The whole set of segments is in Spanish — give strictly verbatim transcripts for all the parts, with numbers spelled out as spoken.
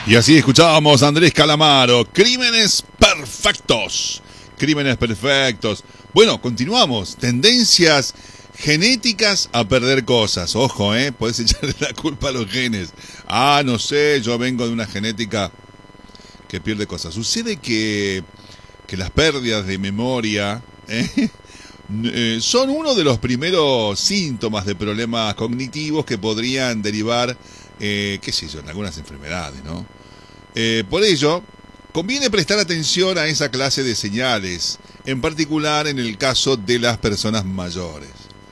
Y así escuchábamos a Andrés Calamaro, Crímenes Perfectos. Crímenes Perfectos. Bueno, continuamos. Tendencias genéticas a perder cosas. Ojo, ¿eh? Podés echarle la culpa a los genes. Ah, no sé, yo vengo de una genética que pierde cosas. Sucede que, que las pérdidas de memoria ¿eh? Eh, son uno de los primeros síntomas de problemas cognitivos que podrían derivar, eh, qué sé yo, en algunas enfermedades, ¿no? Eh, por ello, conviene prestar atención a esa clase de señales, en particular en el caso de las personas mayores.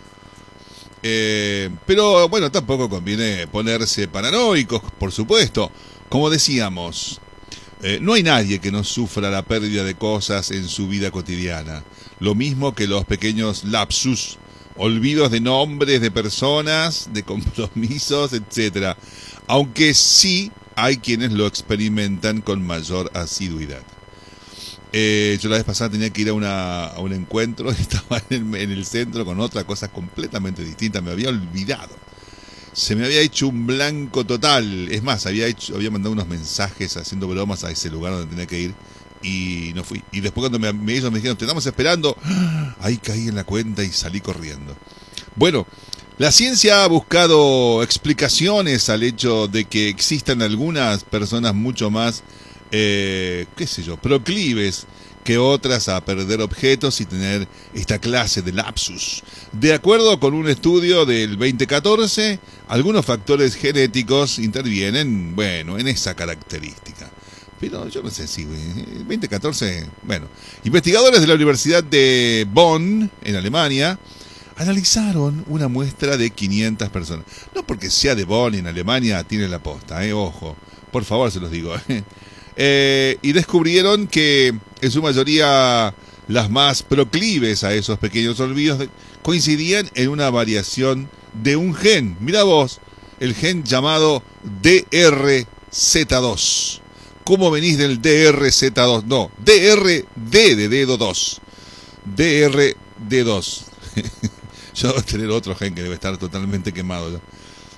Eh, pero bueno, tampoco conviene ponerse paranoicos, por supuesto. Como decíamos, eh, no hay nadie que no sufra la pérdida de cosas en su vida cotidiana. Lo mismo que los pequeños lapsus, olvidos de nombres de personas, de compromisos, etcétera. Aunque sí hay quienes lo experimentan con mayor asiduidad. Eh, yo la vez pasada tenía que ir a, una, a un encuentro, estaba en el, en el centro con otra cosa completamente distinta, me había olvidado. Se me había hecho un blanco total. Es más, había, hecho, había mandado unos mensajes haciendo bromas a ese lugar donde tenía que ir y no fui. Y después cuando me, me, ellos me dijeron, te estamos esperando, ahí caí en la cuenta y salí corriendo. Bueno, la ciencia ha buscado explicaciones al hecho de que existan algunas personas mucho más, eh, qué sé yo, proclives que otras a perder objetos y tener esta clase de lapsus. De acuerdo con un estudio del veinte catorce, algunos factores genéticos intervienen, bueno, en esa característica. Pero yo no sé si el veinte catorce, bueno, investigadores de la Universidad de Bonn, en Alemania, analizaron una muestra de quinientas personas. No porque sea de Bonn en Alemania tiene la posta, eh, ojo, por favor se los digo. Eh. Eh, y descubrieron que en su mayoría las más proclives a esos pequeños olvidos de, coincidían en una variación de un gen. Mira vos, el gen llamado D R Z dos. ¿Cómo venís del D R Z dos? No, D R D de dedo dos. D R D dos. Yo debo tener otro gen que debe estar totalmente quemado ya.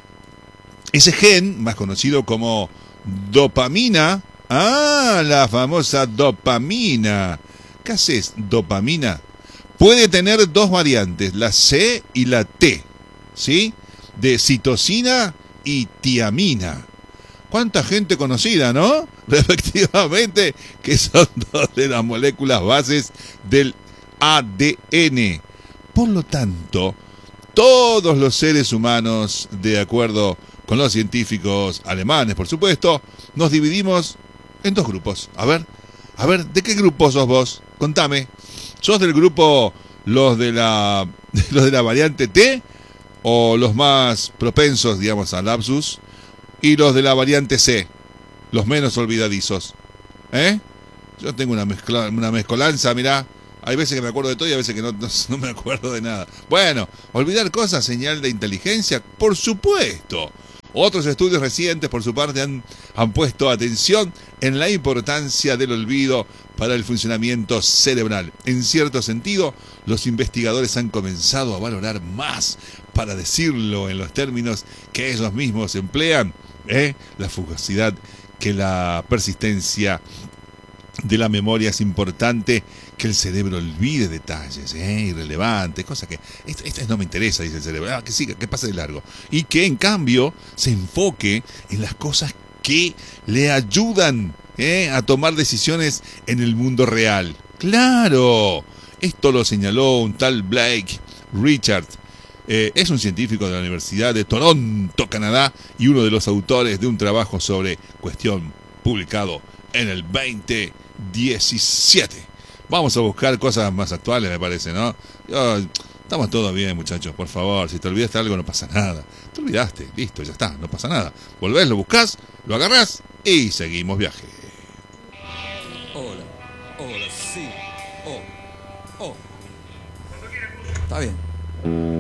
Ese gen, más conocido como dopamina. Ah, la famosa dopamina. ¿Qué haces, dopamina? Puede tener dos variantes, la C y la T, ¿sí? De citosina y tiamina. ¿Cuánta gente conocida, no? Efectivamente, que son dos de las moléculas bases del A D N. Por lo tanto, todos los seres humanos, de acuerdo con los científicos alemanes, por supuesto, nos dividimos en dos grupos. A ver, a ver, ¿de qué grupo sos vos? Contame. ¿Sos del grupo los de la los de la variante T o los más propensos, digamos, al lapsus, y los de la variante C, los menos olvidadizos? ¿Eh? Yo tengo una mezcla, una mezcolanza, mirá. Hay veces que me acuerdo de todo y a veces que no, no, no me acuerdo de nada. Bueno, olvidar cosas, señal de inteligencia, por supuesto. Otros estudios recientes, por su parte, han, han puesto atención en la importancia del olvido para el funcionamiento cerebral. En cierto sentido, los investigadores han comenzado a valorar más, para decirlo en los términos que ellos mismos emplean, ¿eh? la fugacidad que la persistencia de la memoria. Es importante que el cerebro olvide detalles ¿eh? irrelevantes, cosas que esto, esto no me interesa, dice el cerebro, ah, que siga, que pase de largo, y que en cambio se enfoque en las cosas que le ayudan ¿eh? a tomar decisiones en el mundo real. Claro, esto lo señaló un tal Blake Richard. Eh, es un científico de la Universidad de Toronto, Canadá, y uno de los autores de un trabajo sobre cuestión publicado en el veinte diecisiete. Vamos a buscar cosas más actuales, me parece, ¿no? Yo, estamos todos bien, muchachos, por favor. Si te olvidaste algo, no pasa nada. Te olvidaste, listo, ya está, no pasa nada. Volvés, lo buscás, lo agarrás y seguimos viaje. Hola, hola, sí. Oh, oh. Está bien.